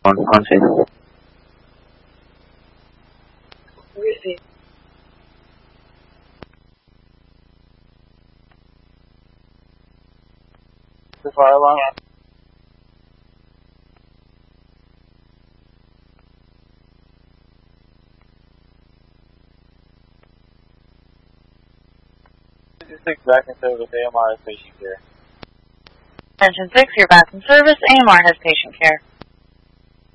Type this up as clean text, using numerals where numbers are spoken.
on scene. Receive. The fire alarm. Back in service, AMR has patient care. Attention 6, you're back in service. AMR has patient care.